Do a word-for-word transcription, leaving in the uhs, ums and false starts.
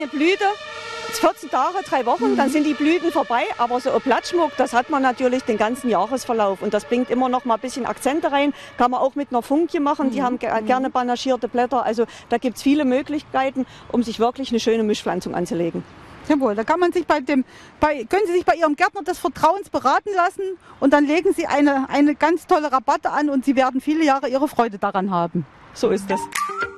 Eine Blüte, vierzehn Tage, drei Wochen, dann sind die Blüten vorbei. Aber so ein Blattschmuck, das hat man natürlich den ganzen Jahresverlauf. Und das bringt immer noch mal ein bisschen Akzente rein. Kann man auch mit einer Funkie machen. Die haben gerne panaschierte Blätter. Also da gibt es viele Möglichkeiten, um sich wirklich eine schöne Mischpflanzung anzulegen. Jawohl, da kann man sich bei dem, bei, können Sie sich bei Ihrem Gärtner des Vertrauens beraten lassen und dann legen Sie eine, eine ganz tolle Rabatte an und Sie werden viele Jahre Ihre Freude daran haben. So ist das.